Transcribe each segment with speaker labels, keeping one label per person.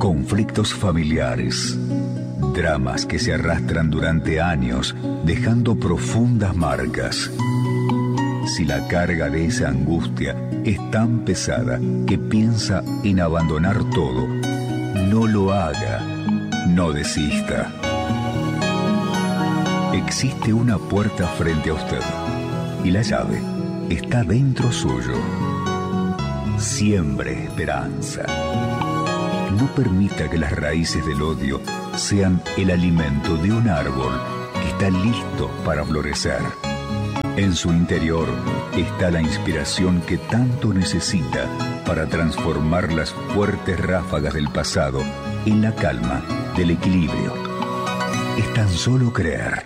Speaker 1: Conflictos familiares, dramas que se arrastran durante años, dejando profundas marcas. Si la carga de esa angustia es tan pesada que piensa en abandonar todo, no lo haga, no desista. Existe una puerta frente a usted y la llave está dentro suyo. Siembre esperanza. No permita que las raíces del odio sean el alimento de un árbol que está listo para florecer. En su interior está la inspiración que tanto necesita para transformar las fuertes ráfagas del pasado en la calma del equilibrio. Es tan solo creer.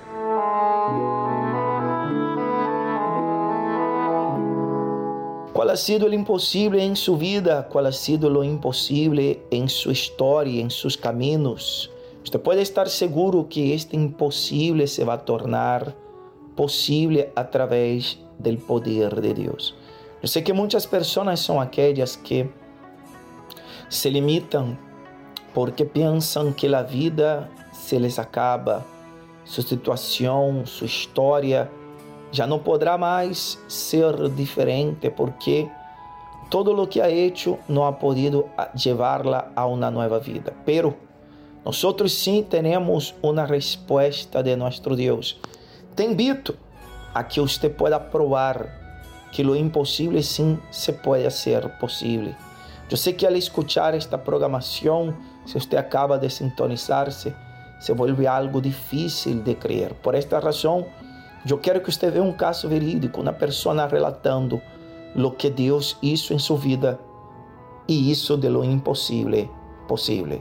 Speaker 2: ¿Cuál ha sido el imposible en su vida? ¿Cuál ha sido lo imposible en su historia, en sus caminos? Usted puede estar seguro que este imposible se va a tornar posible a través del poder de Dios. Yo sé que muchas personas son aquellas que se limitan porque piensan que la vida se les acaba, su situación, su historia ya no podrá más ser diferente porque todo lo que ha hecho no ha podido llevarla a una nueva vida. Pero nosotros sí tenemos una respuesta de nuestro Dios. Te invito a que usted pueda probar que lo imposible sí se puede hacer posible. Yo sé que al escuchar esta programación, si usted acaba de sintonizarse, se vuelve algo difícil de creer. Por esta razón, yo quiero que usted vea un caso verídico, una persona relatando lo que Dios hizo en su vida y hizo de lo imposible posible.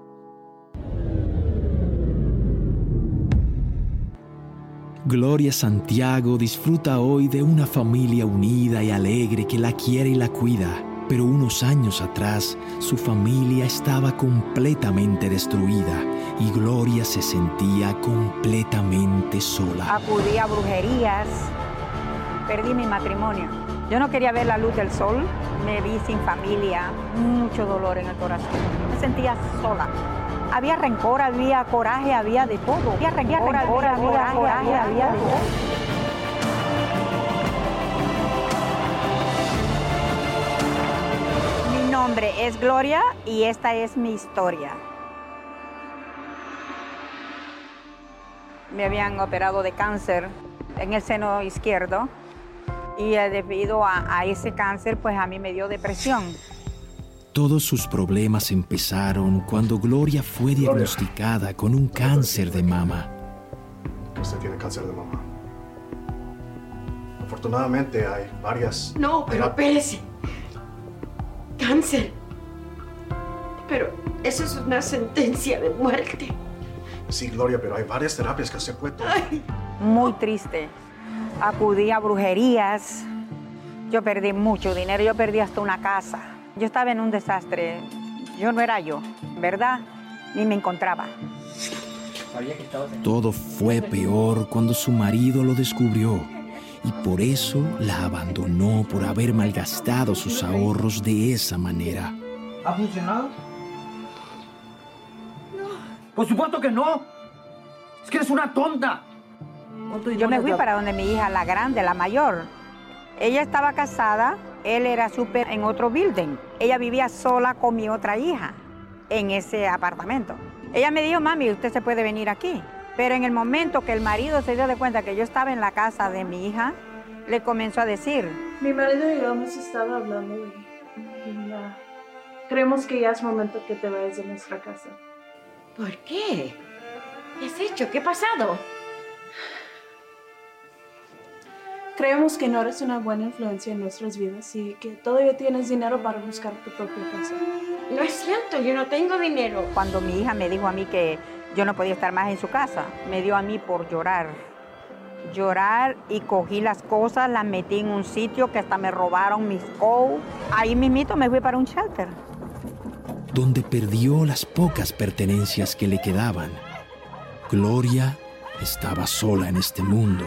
Speaker 3: Gloria Santiago disfruta hoy de una familia unida y alegre que la quiere y la cuida. Pero unos años atrás, su familia estaba completamente destruida y Gloria se sentía completamente sola.
Speaker 4: Acudí a brujerías, perdí mi matrimonio. Yo no quería ver la luz del sol, me vi sin familia, mucho dolor en el corazón. Me sentía sola. Había rencor, había coraje, había de todo. Había rencor, había coraje, había de todo. Mi nombre es Gloria y esta es mi historia. Me habían operado de cáncer en el seno izquierdo y debido a ese cáncer, pues a mí me dio depresión.
Speaker 3: Todos sus problemas empezaron cuando Gloria fue diagnosticada con un cáncer de mama.
Speaker 5: Usted tiene cáncer de mama. Afortunadamente hay varias...
Speaker 6: No, pero espérese. Cáncer. Pero eso es una sentencia de muerte.
Speaker 5: Sí, Gloria, pero hay varias terapias que usted puede tomar.
Speaker 4: Muy triste. Acudí a brujerías. Yo perdí mucho dinero. Yo perdí hasta una casa. Yo estaba en un desastre. Yo no era yo, ¿verdad? Ni me encontraba.
Speaker 3: Todo fue peor cuando su marido lo descubrió y por eso la abandonó por haber malgastado sus ahorros de esa manera.
Speaker 7: ¿Ha funcionado? No. Por supuesto que no. Es que eres una tonta.
Speaker 4: Yo me fui para donde mi hija, la grande, la mayor. Ella estaba casada, él era súper en otro building. Ella vivía sola con mi otra hija en ese apartamento. Ella me dijo, mami, usted se puede venir aquí. Pero en el momento que el marido se dio de cuenta que yo estaba en la casa de mi hija, le comenzó a decir.
Speaker 8: Mi marido y yo hemos estado hablando y ya creemos que ya es momento que te vayas de nuestra casa.
Speaker 6: ¿Por qué? ¿Qué has hecho? ¿Qué ha pasado?
Speaker 8: Creemos que no eres una buena influencia en nuestras vidas y que todavía tienes dinero para buscar tu propia casa.
Speaker 6: No es cierto, yo no tengo dinero.
Speaker 4: Cuando mi hija me dijo a mí que yo no podía estar más en su casa, me dio a mí por llorar. Llorar y cogí las cosas, las metí en un sitio que hasta me robaron mis coats. Ahí mismito me fui para un shelter.
Speaker 3: Donde perdió las pocas pertenencias que le quedaban. Gloria estaba sola en este mundo.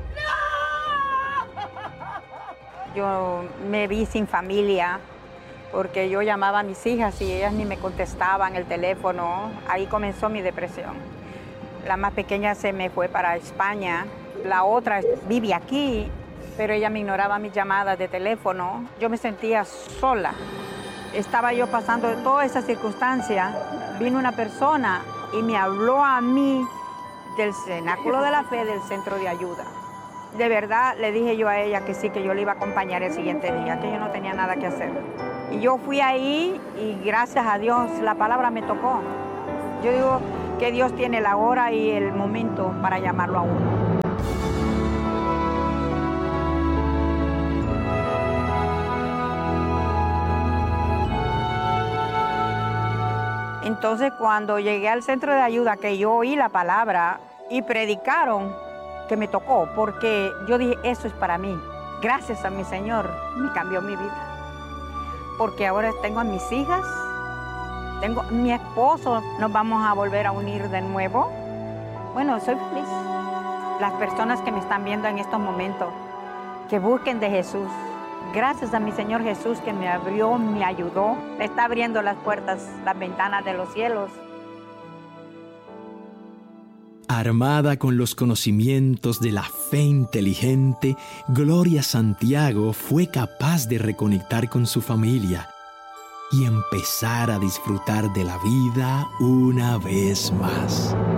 Speaker 4: Yo me vi sin familia, porque yo llamaba a mis hijas y ellas ni me contestaban el teléfono. Ahí comenzó mi depresión. La más pequeña se me fue para España, la otra vive aquí, pero ella me ignoraba mis llamadas de teléfono. Yo me sentía sola. Estaba yo pasando toda esa circunstancia. Vino una persona y me habló a mí del Cenáculo de la Fe del Centro de Ayuda. De verdad le dije yo a ella que sí, que yo le iba a acompañar el siguiente día, que yo no tenía nada que hacer. Y yo fui ahí y gracias a Dios la palabra me tocó. Yo digo que Dios tiene la hora y el momento para llamarlo a uno. Entonces, cuando llegué al centro de ayuda, que yo oí la palabra y predicaron, que me tocó, porque yo dije, eso es para mí. Gracias a mi Señor, me cambió mi vida. Porque ahora tengo a mis hijas, tengo a mi esposo, nos vamos a volver a unir de nuevo. Bueno, soy feliz. Las personas que me están viendo en estos momentos, que busquen de Jesús. Gracias a mi Señor Jesús que me abrió, me ayudó, me está abriendo las puertas, las ventanas de los cielos.
Speaker 3: Armada con los conocimientos de la fe inteligente, Gloria Santiago fue capaz de reconectar con su familia y empezar a disfrutar de la vida una vez más.